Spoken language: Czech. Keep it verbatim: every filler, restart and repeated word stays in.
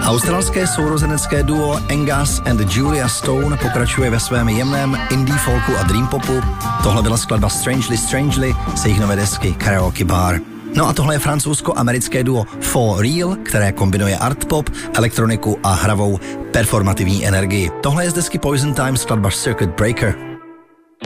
Australské sourozenecké duo Angus and Julia Stone pokračuje ve svém jemném indie folku a dream popu. Tohle byla skladba Strangely Strangely z jejich nové desky Karaoke Bar. No a tohle je francouzsko-americké duo For Real, které kombinuje art pop, elektroniku a hravou performativní energii. Tohle je z desky Poison Time skladba Circuit Breaker.